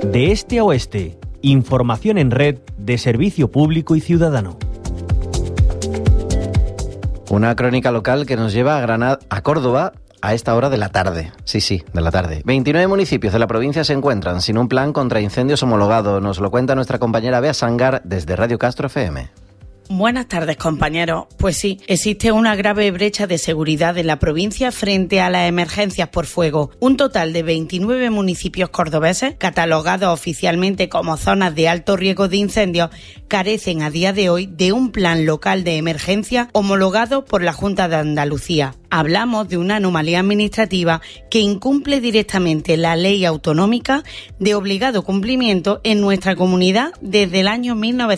De este a oeste, información en red de servicio público y ciudadano. Una crónica local que nos lleva a Córdoba a esta hora de la tarde. Sí, de la tarde. 29 municipios de la provincia se encuentran sin un plan contra incendios homologado. Nos lo cuenta nuestra compañera Bea Sangar desde Radio Castro FM. Buenas tardes, compañeros. Pues sí, existe una grave brecha de seguridad en la provincia frente a las emergencias por fuego. Un total de 29 municipios cordobeses, catalogados oficialmente como zonas de alto riesgo de incendios, carecen a día de hoy de un plan local de emergencia homologado por la Junta de Andalucía. Hablamos de una anomalía administrativa que incumple directamente la ley autonómica de obligado cumplimiento en nuestra comunidad desde el año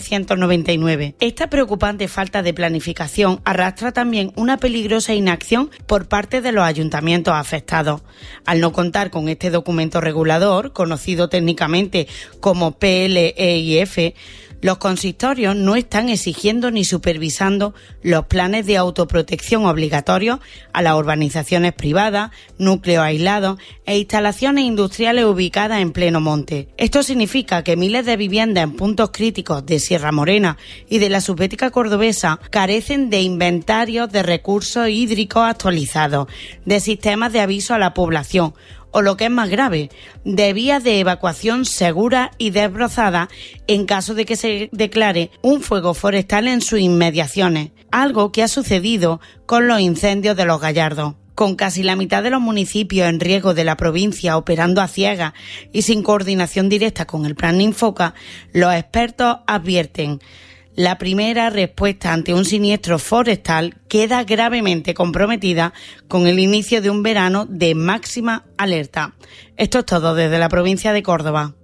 1999. Esta preocupante falta de planificación arrastra también una peligrosa inacción por parte de los ayuntamientos afectados. Al no contar con este documento regulador, conocido técnicamente como PLEIF, los consistorios no están exigiendo ni supervisando los planes de autoprotección obligatorios a las urbanizaciones privadas, núcleos aislados e instalaciones industriales ubicadas en pleno monte. Esto significa que miles de viviendas en puntos críticos de Sierra Morena y de la subbética cordobesa carecen de inventarios de recursos hídricos actualizados, de sistemas de aviso a la población, o lo que es más grave, de vías de evacuación seguras y desbrozadas en caso de que se declare un fuego forestal en sus inmediaciones, algo que ha sucedido con los incendios de Los Gallardos. Con casi la mitad de los municipios en riesgo de la provincia operando a ciegas y sin coordinación directa con el Plan Infoca, los expertos advierten: la primera respuesta ante un siniestro forestal queda gravemente comprometida con el inicio de un verano de máxima alerta. Esto es todo desde la provincia de Córdoba.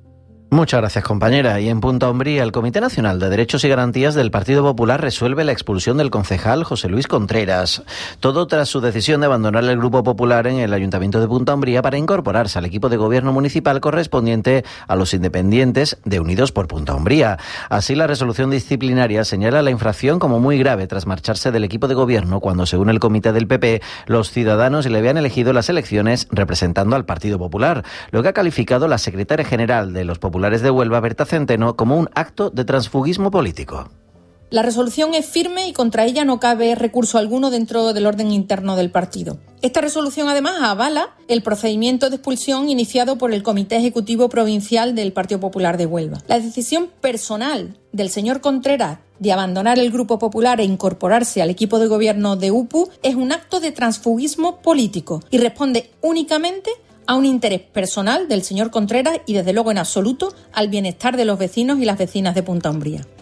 Muchas gracias, compañera. Y en Punta Umbría, el Comité Nacional de Derechos y Garantías del Partido Popular resuelve la expulsión del concejal José Luis Contreras. Todo tras su decisión de abandonar el Grupo Popular en el Ayuntamiento de Punta Umbría para incorporarse al equipo de gobierno municipal correspondiente a los independientes de Unidos por Punta Umbría. Así, la resolución disciplinaria señala la infracción como muy grave tras marcharse del equipo de gobierno cuando, según el comité del PP, los ciudadanos le habían elegido las elecciones representando al Partido Popular, lo que ha calificado la secretaria general de los populares de Huelva, Berta Centeno, como un acto de transfugismo político. La resolución es firme y contra ella no cabe recurso alguno dentro del orden interno del partido. Esta resolución además avala el procedimiento de expulsión iniciado por el Comité Ejecutivo Provincial del Partido Popular de Huelva. La decisión personal del señor Contreras de abandonar el Grupo Popular e incorporarse al equipo de gobierno de UPU es un acto de transfugismo político y responde únicamente a un interés personal del señor Contreras y desde luego en absoluto al bienestar de los vecinos y las vecinas de Punta Umbría.